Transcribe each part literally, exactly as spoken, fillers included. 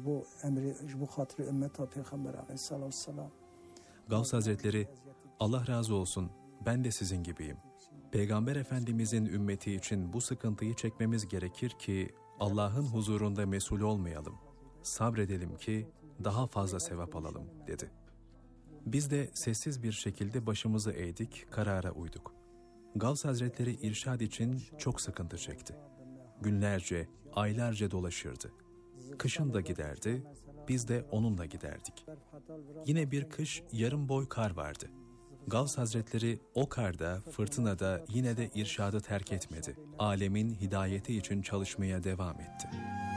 bu emri, bu hatırı ümmeta Peygamber aleyhissalatu vesselam. Gavs Hazretleri, Allah razı olsun, ben de sizin gibiyim. Peygamber Efendimizin ümmeti için bu sıkıntıyı çekmemiz gerekir ki Allah'ın huzurunda mesul olmayalım. Sabredelim ki daha fazla sevap alalım dedi. Biz de sessiz bir şekilde başımızı eğdik, karara uyduk. Gavs Hazretleri irşad için çok sıkıntı çekti. Günlerce, aylarca dolaşırdı. Kışın da giderdi, biz de onunla giderdik. Yine bir kış yarım boy kar vardı. Gavs Hazretleri o karda, fırtınada yine de irşadı terk etmedi. Alemin hidayeti için çalışmaya devam etti.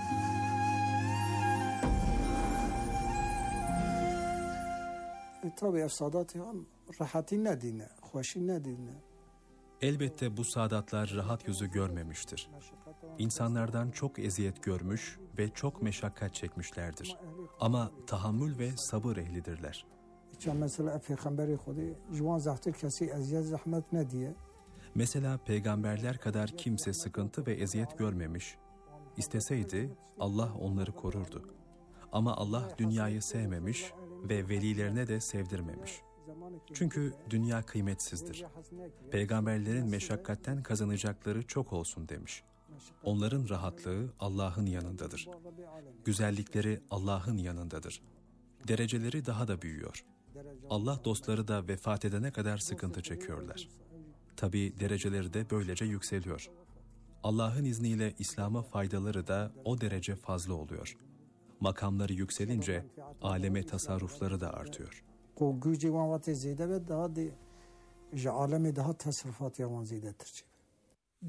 E, tabii efsadat hem rahatı nedine, hoşi nedine. Elbette bu saadatlar rahat yüzü görmemiştir. İnsanlardan çok eziyet görmüş ve çok meşakkat çekmişlerdir. Ama tahammül ve sabır ehlidirler. Mesela Peygamberi Khudi juan zahtir kesi eziyet zahmet ne diye? Mesela peygamberler kadar kimse sıkıntı ve eziyet görmemiş. İsteseydi Allah onları korurdu. Ama Allah dünyayı sevmemiş ve velilerine de sevdirmemiş. Çünkü dünya kıymetsizdir. Peygamberlerin meşakkatten kazanacakları çok olsun demiş. Onların rahatlığı Allah'ın yanındadır. Güzellikleri Allah'ın yanındadır. Dereceleri daha da büyüyor. Allah dostları da vefat edene kadar sıkıntı çekiyorlar. Tabii dereceleri de böylece yükseliyor. Allah'ın izniyle İslam'a faydaları da o derece fazla oluyor. Makamları yükselince aleme tasarrufları da artıyor. O gücü van vatı ziyade ve daha de aleme daha tasarrufat yavan ziyadetir.